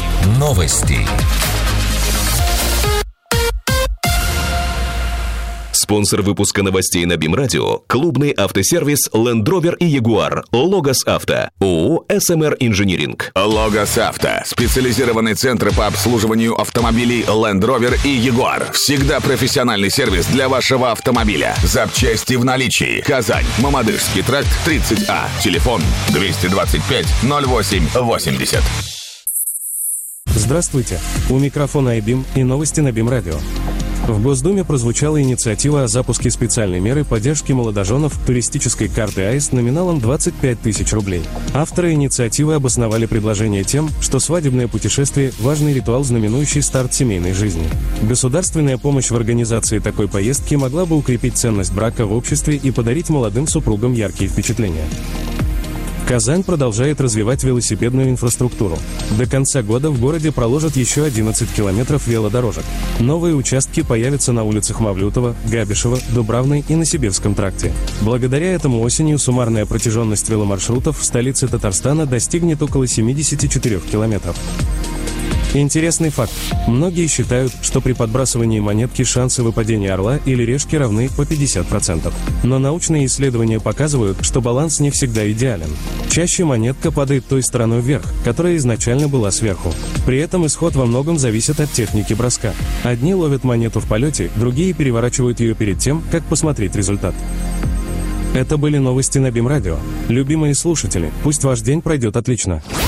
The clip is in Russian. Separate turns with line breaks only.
Новости.
Спонсор выпуска новостей на БИМ-радио – клубный автосервис Land Rover и Jaguar. Логос Авто. ООО «СМР Инжиниринг».
Логос Авто. Специализированный центр по обслуживанию автомобилей Land Rover и Jaguar. Всегда профессиональный сервис для вашего автомобиля. Запчасти в наличии. Казань. Мамадышский тракт, 30А. Телефон 225 08 80.
Здравствуйте. У микрофона iBIM и новости на БИМ-радио. В Госдуме прозвучала инициатива о запуске специальной меры поддержки молодоженов туристической карты АИС номиналом 25 тысяч рублей. Авторы инициативы обосновали предложение тем, что свадебное путешествие – важный ритуал, знаменующий старт семейной жизни. Государственная помощь в организации такой поездки могла бы укрепить ценность брака в обществе и подарить молодым супругам яркие впечатления. Казань продолжает развивать велосипедную инфраструктуру. До конца года в городе проложат еще 11 километров велодорожек. Новые участки появятся на улицах Мавлютова, Габишева, Дубравной и на Сибирском тракте. Благодаря этому осенью суммарная протяженность веломаршрутов в столице Татарстана достигнет около 74 километров. Интересный факт. Многие считают, что при подбрасывании монетки шансы выпадения орла или решки равны по 50%. Но научные исследования показывают, что баланс не всегда идеален. Чаще монетка падает той стороной вверх, которая изначально была сверху. При этом исход во многом зависит от техники броска. Одни ловят монету в полете, другие переворачивают ее перед тем, как посмотреть результат. Это были новости на БИМ-радио. Любимые слушатели, пусть ваш день пройдет отлично.